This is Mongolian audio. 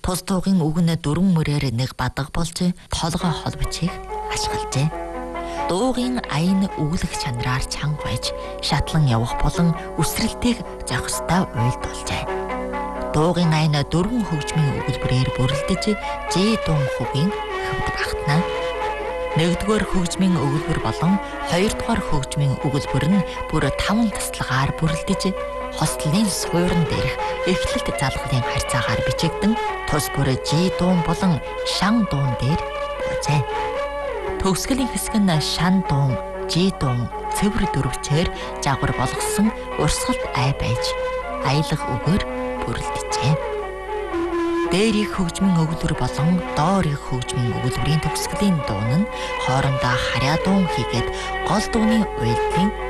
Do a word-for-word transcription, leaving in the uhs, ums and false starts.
Тус дуугийн үг нь дөрвөн мөрөөр нэг бадаг болж толгой хол бичиг ашиглажээ. Дуугийн аян өглөх чанараар чанга байж шатлан явах болон үсрэлтийг зохих ёстой уйлд болжээ. Дуугийн аян дөрвөн хөгжмийн өгүүлбэрээр бүрэлдэж Ж дуун хүүгийн хөвд багтана. Нэгдүгээр хөгжмийн өгүүлбэр болон хоёрдугаар хөгжмийн өгүүлбэр нь бүр таван таслагаар бүрэлдэж хослолын суурин дээрх эхлэлт залгалын харьцаагаар бичигдэн тус бүр Ж дуун болон шан дуун дээр буужээ. Төгсгөлийн хэсэг нь шан дуун, Ж дуун, цэвэр дөрвчээр жагвар болгосон урсгалт ай байж аялах үгээр бүрэлдэжээ. Дээр их хөгжмийн өгүүлбэр болон доор их хөгжмийн өгүүлбэрийн төгсгөлийн дуун нь хоорондоо харьяа дуун хийгээд гол дууны уялдлын